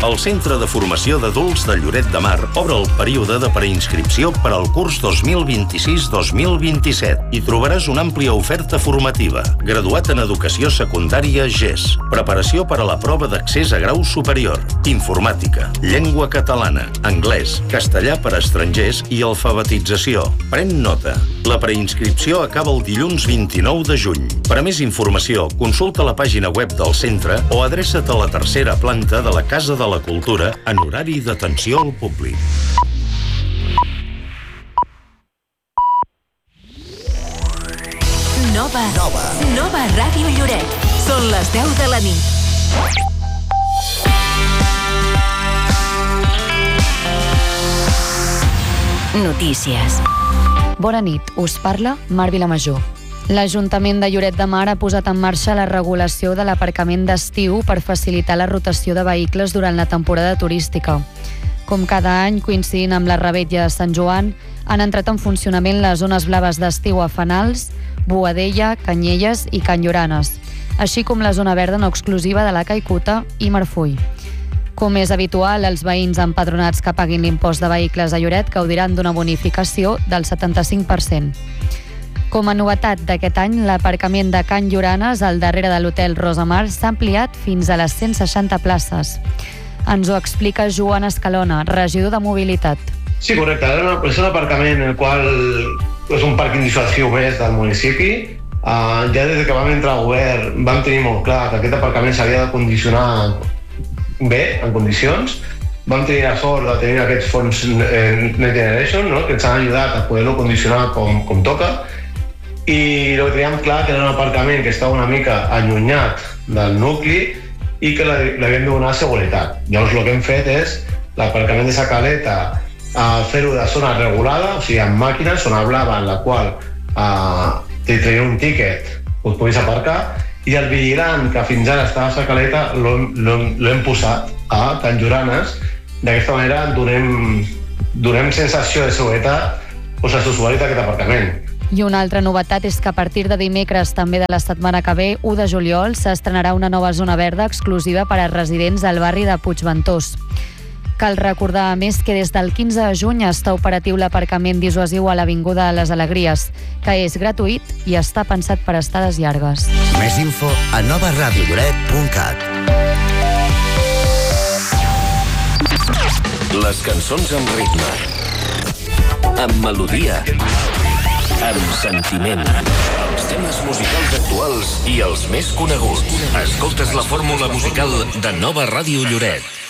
El Centre de Formació d'Adults de Lloret de Mar obre el període de preinscripció per al curs 2026-2027 i trobaràs una àmplia oferta formativa. Graduat en Educació Secundària GES. Preparació per a la prova d'accés a grau superior. Informàtica, llengua catalana, anglès, castellà per a estrangers i alfabetització. Pren nota. La preinscripció acaba el dilluns 29 de juny. Per a més informació, consulta la pàgina web del centre o adreça't a la tercera planta de la Casa de la Cultura en horari d'atenció al públic. Nova Ràdio Lloret. Són les 10 de la nit. Notícies. Bona nit, us parla Mar Vilamajor. L'Ajuntament de Lloret de Mar ha posat en marxa la regulació de l'aparcament d'estiu per facilitar la rotació de vehicles durant la temporada turística. Com cada any, coincidint amb la revetlla de Sant Joan, han entrat en funcionament les zones blaves d'estiu a Fanals, Boadella, Canyelles i Can Lloranes, així com la zona verda no exclusiva de la Caicuta i Marfull. Com és habitual, els veïns empadronats que paguin l'impost de vehicles a Lloret gaudiran d'una bonificació del 75%. Com a novetat d'aquest any, l'aparcament de Can Lloranes, al darrere de l'hotel Rosamar, s'ha ampliat fins a les 160 places. Ens ho explica Joan Escalona, regidor de Mobilitat. Sí, correcte. És un aparcament en el qual és un parc individual més del municipi. Ja des que vam entrar al govern vam tenir molt clar que aquest aparcament s'havia de condicionar bé, en condicions. Vam tenir la sort de tenir aquests fons Next Generation, no? Que ens han ajudat a poder-lo condicionar com toca. I el que teníem clar que era un aparcament que estava una mica allunyat del nucli i que li havíem de donar seguretat. Llavors el que hem fet és l'aparcament de Sa Caleta fer-ho de zona regulada, o sigui amb màquines, zona blava en la qual te traiem un tíquet, us puguis aparcar, i el vigilant que fins ara estava a Sa Caleta l'hem posat a Can Lloranes. D'aquesta manera donem sensació de seguretat als usuaris d'aquest aparcament. I una altra novetat és que a partir de dimecres, també de la setmana que ve, 1 de juliol, s'estrenarà una nova zona verda exclusiva per a residents del barri de Puigventós. Cal recordar, a més, que des del 15 de juny està operatiu l'aparcament dissuasiu a l'Avinguda de les Alegries, que és gratuït i està pensat per estades llargues. Més info a novaradiolloret.cat. Les cançons amb ritme, amb melodia, amb sentiment. Els temes musicals actuals i els més coneguts. Escoltes la fórmula musical de Nova Ràdio Lloret.